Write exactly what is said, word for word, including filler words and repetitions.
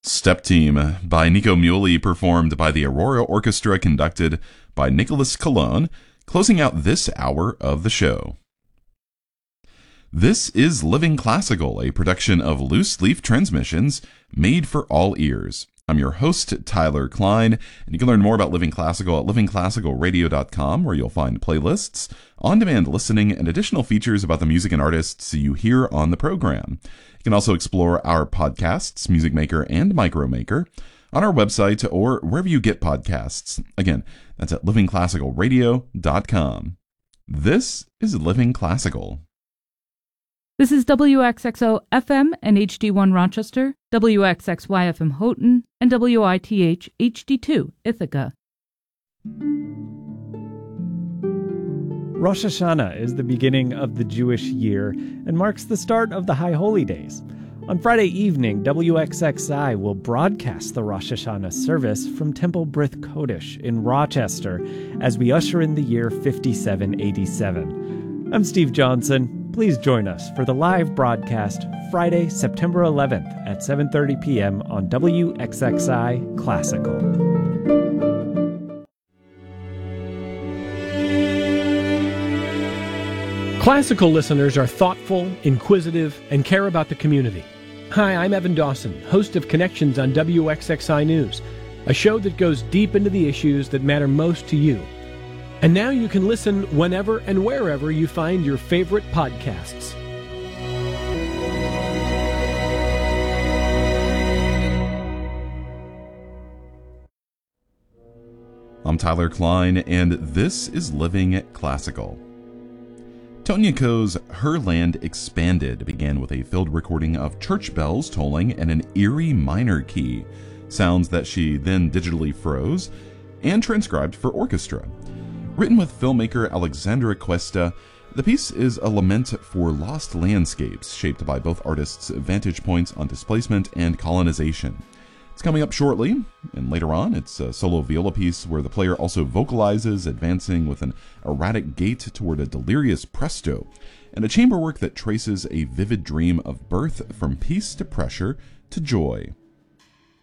Step Team by Nico Muhly, performed by the Aurora Orchestra, conducted by Nicholas Colon, closing out this hour of the show. This is Living Classical, a production of Loose Leaf Transmissions, made for all ears. I'm your host, Tyler Klein, and you can learn more about Living Classical at living classical radio dot com, where you'll find playlists, on-demand listening, and additional features about the music and artists you hear on the program. You can also explore our podcasts, Music Maker and Micromaker, on our website or wherever you get podcasts. Again, that's at living classical radio dot com. This is Living Classical. This is W X X O F M and H D one Rochester, W X X Y F M Houghton, and W I T H H D two Ithaca. Rosh Hashanah is the beginning of the Jewish year and marks the start of the High Holy Days. On Friday evening, W X X I will broadcast the Rosh Hashanah service from Temple Brith Kodesh in Rochester as we usher in the year fifty-seven eighty-seven. I'm Steve Johnson. Please join us for the live broadcast Friday, September eleventh at seven thirty p.m. on W X X I Classical. Classical listeners are thoughtful, inquisitive, and care about the community. Hi, I'm Evan Dawson, host of Connections on W X X I News, a show that goes deep into the issues that matter most to you. And now you can listen whenever and wherever you find your favorite podcasts. I'm Tyler Klein, and this is Living Classical. Tonya Coe's Her Land Expanded began with a field recording of church bells tolling in an eerie minor key, sounds that she then digitally froze and transcribed for orchestra. Written with filmmaker Alexandra Cuesta, the piece is a lament for lost landscapes shaped by both artists' vantage points on displacement and colonization. It's coming up shortly, and later on, it's a solo viola piece where the player also vocalizes, advancing with an erratic gait toward a delirious presto, and a chamber work that traces a vivid dream of birth from peace to pressure to joy.